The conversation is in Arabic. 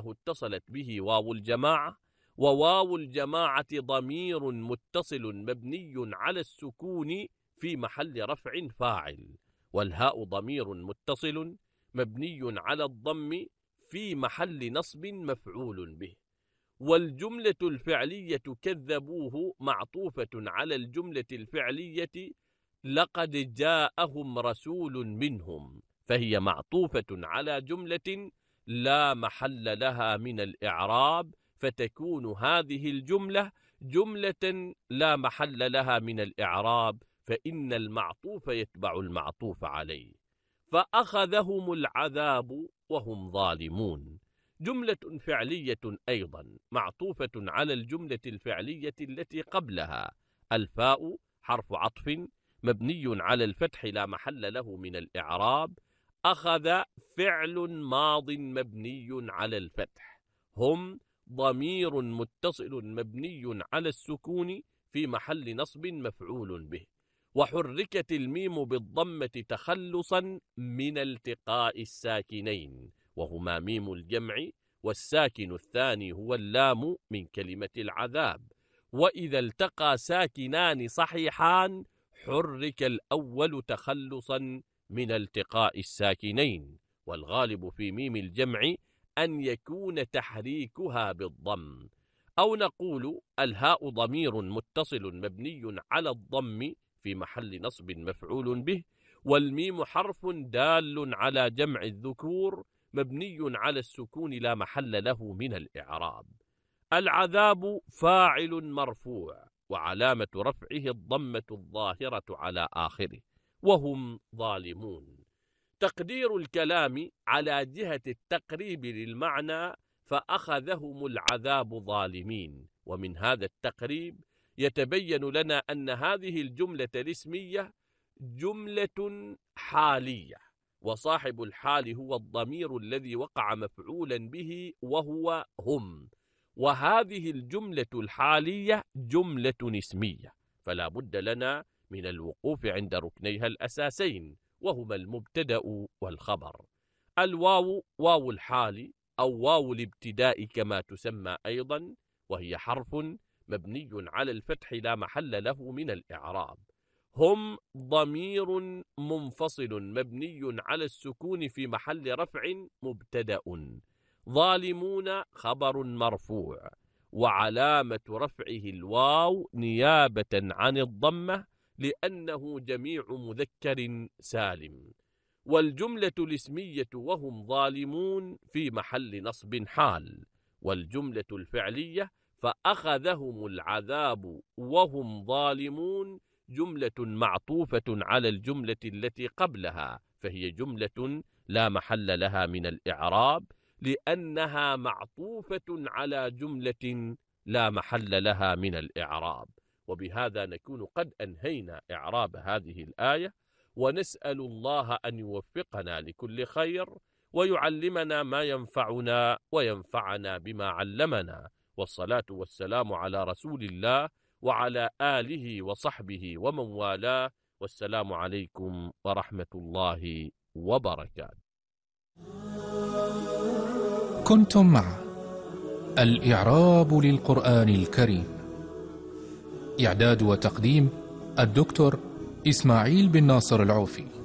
لأنه اتصلت به واو الجماعة، وواو الجماعة ضمير متصل مبني على السكون في محل رفع فاعل، والهاء ضمير متصل مبني على الضم في محل نصب مفعول به. والجملة الفعلية كذبوه معطوفة على الجملة الفعلية لقد جاءهم رسول منهم، فهي معطوفة على جملة لا محل لها من الإعراب، فتكون هذه الجملة جملة لا محل لها من الإعراب، فإن المعطوف يتبع المعطوف عليه. فأخذهم العذاب وهم ظالمون، جملة فعلية أيضا معطوفة على الجملة الفعلية التي قبلها. الفاء حرف عطف مبني على الفتح لا محل له من الإعراب. أخذ فعل ماض مبني على الفتح. هم ضمير متصل مبني على السكون في محل نصب مفعول به. وحركت الميم بالضمة تخلصا من التقاء الساكنين، وهما ميم الجمع، والساكن الثاني هو اللام من كلمة العذاب. وإذا التقى ساكنان صحيحان حرك الأول تخلصا من التقاء الساكنين، والغالب في ميم الجمع أن يكون تحريكها بالضم. أو نقول الهاء ضمير متصل مبني على الضم في محل نصب مفعول به، والميم حرف دال على جمع الذكور مبني على السكون لا محل له من الإعراب. العذاب فاعل مرفوع وعلامة رفعه الضمة الظاهرة على آخره، وهم ظالمون. تقدير الكلام على جهة التقريب للمعنى فأخذهم العذاب ظالمين، ومن هذا التقريب يتبين لنا أن هذه الجملة الاسمية جملة حالية، وصاحب الحال هو الضمير الذي وقع مفعولا به وهو هم، وهذه الجملة الحالية جملة اسمية، فلا بد لنا من الوقوف عند ركنيها الأساسين، وهما المبتدأ والخبر. الواو واو الحال أو واو الابتداء كما تسمى أيضا، وهي حرف مبني على الفتح لا محل له من الإعراب. هم ضمير منفصل مبني على السكون في محل رفع مبتدأ. ظالمون خبر مرفوع وعلامة رفعه الواو نيابة عن الضمة لأنه جميع مذكر سالم. والجملة الاسمية وهم ظالمون في محل نصب حال. والجملة الفعلية فأخذهم العذاب وهم ظالمون جملة معطوفة على الجملة التي قبلها، فهي جملة لا محل لها من الإعراب لأنها معطوفة على جملة لا محل لها من الإعراب. وبهذا نكون قد أنهينا إعراب هذه الآية، ونسأل الله أن يوفقنا لكل خير ويعلمنا ما ينفعنا وينفعنا بما علمنا. والصلاة والسلام على رسول الله وعلى آله وصحبه ومن والاه، والسلام عليكم ورحمة الله وبركاته. كنتم مع الإعراب للقرآن الكريم، إعداد وتقديم الدكتور إسماعيل بن ناصر العوفي.